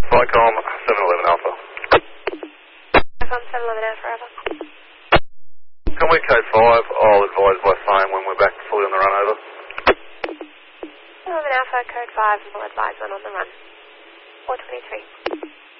Flycom 711 Alpha. Flycom 711 Alpha, over. Communicate 5, I'll advise by phone when we're back fully on the run over. 711 Alpha, code 5, full advise when on the run. 423.